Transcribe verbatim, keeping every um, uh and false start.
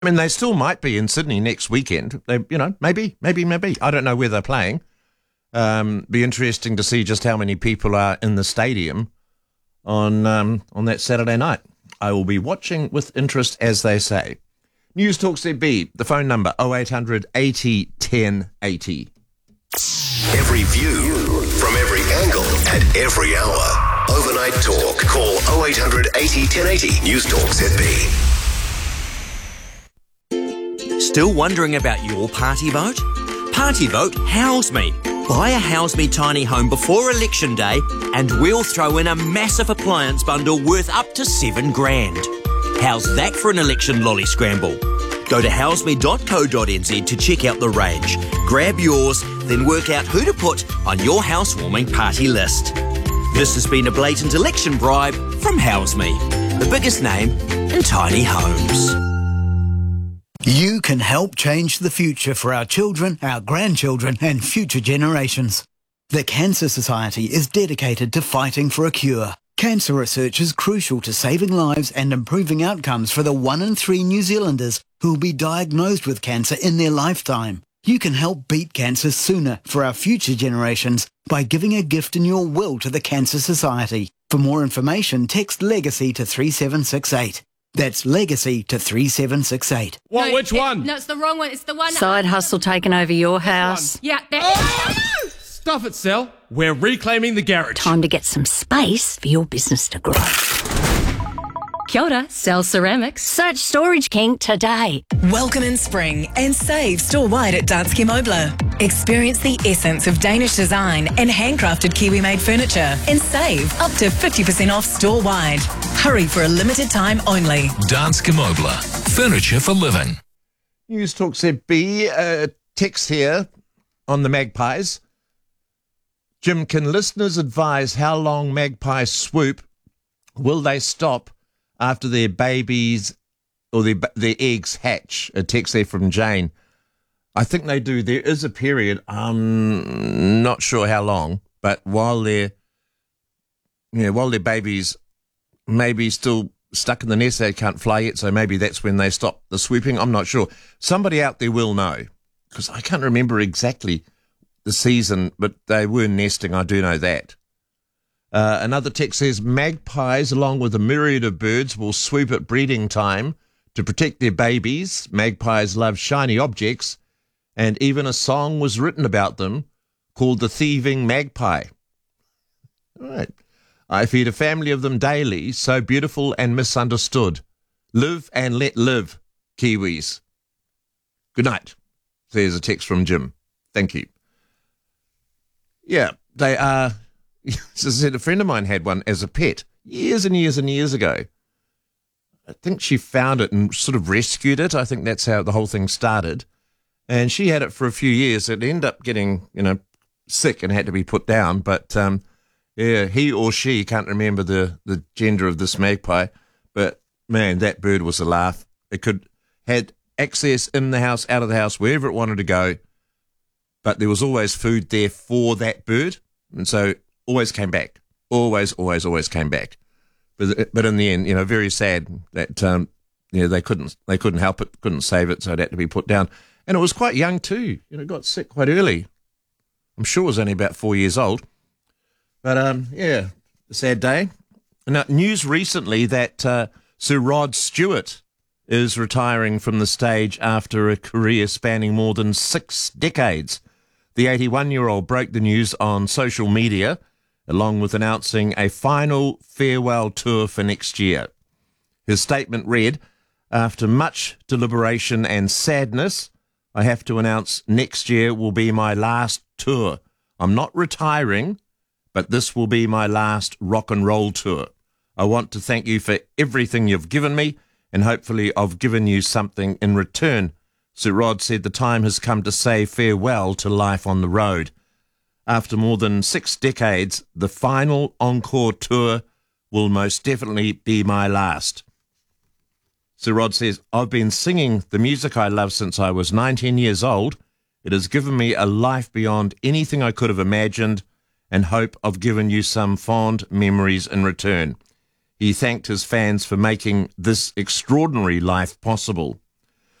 I mean, they still might be in Sydney next weekend. They, you know, maybe, maybe, maybe. I don't know where they're playing. Um, be interesting to see just how many people are in the stadium on um, on that Saturday night. I will be watching with interest, as they say. News Talk Z B, the phone number oh eight hundred eighty ten eighty. Every view from every angle at every hour. Overnight Talk. Call oh eight hundred eighty ten eighty. News Talk Z B. Still wondering about your party vote? Party vote House Me. Buy a House Me tiny home before election day and we'll throw in a massive appliance bundle worth up to seven grand. How's that for an election lolly scramble? Go to house me dot co dot n z to check out the range. Grab yours, then work out who to put on your housewarming party list. This has been a blatant election bribe from House Me, the biggest name in tiny homes. You can help change the future for our children, our grandchildren and future generations. The Cancer Society is dedicated to fighting for a cure. Cancer research is crucial to saving lives and improving outcomes for the one in three New Zealanders who will be diagnosed with cancer in their lifetime. You can help beat cancer sooner for our future generations by giving a gift in your will to the Cancer Society. For more information, text LEGACY to three seven six eight. That's Legacy to three seven six eight. What? No, Which it, one? No, it's the wrong one. It's the one. Side hustle taking over your house. Yeah. That, Oh! Stuff it, Sel. We're reclaiming the garage. Time to get some space for your business to grow. Kia ora, Cell Ceramics. Search Storage King today. Welcome in spring and save store-wide at Danske Møbler. Experience the essence of Danish design and handcrafted Kiwi-made furniture and save up to fifty percent off store-wide. Hurry for a limited time only. Danske Møbler. Furniture for living. News Talk Z B, uh, text here on the Magpies. Jim, can listeners advise how long magpies swoop? Will they stop after their babies or their their eggs hatch? A text there from Jane. I think they do. There is a period, I'm not sure how long, but while they're, you know, while their babies maybe still stuck in the nest, they can't fly yet, so maybe that's when they stop the swooping. I'm not sure. Somebody out there will know, because I can't remember exactly the season, but they were nesting, I do know that. Uh, another text says, magpies, along with a myriad of birds, will swoop at breeding time to protect their babies. Magpies love shiny objects, and even a song was written about them called The Thieving Magpie. All right. I feed a family of them daily, so beautiful and misunderstood. Live and let live, Kiwis. Good night. There's a text from Jim. Thank you. Yeah, they are... As I said, a friend of mine had one as a pet years and years and years ago. I think she found it and sort of rescued it. I think that's how the whole thing started. And she had it for a few years. It ended up getting, you know, sick and had to be put down. But, um, yeah, he or she, can't remember the, the gender of this magpie. But, man, that bird was a laugh. It could had access in the house, out of the house, wherever it wanted to go. But there was always food there for that bird. And so always came back. Always, always, always came back. But but in the end, you know, very sad that um, you know, they couldn't they couldn't help it, couldn't save it, so it had to be put down. And it was quite young too. You know, got sick quite early. I'm sure it was only about four years old. But um, yeah, a sad day. Now, news recently that uh, Sir Rod Stewart is retiring from the stage after a career spanning more than six decades. The eighty-one-year-old broke the news on social media, along with announcing a final farewell tour for next year. His statement read, "After much deliberation and sadness, I have to announce next year will be my last tour. I'm not retiring, but this will be my last rock and roll tour. I want to thank you for everything you've given me, and hopefully I've given you something in return." Sir Rod said the time has come to say farewell to life on the road. After more than six decades, the final encore tour will most definitely be my last. Sir Rod says, "I've been singing the music I love since I was nineteen years old. It has given me a life beyond anything I could have imagined, and hope I've given you some fond memories in return." He thanked his fans for making this extraordinary life possible.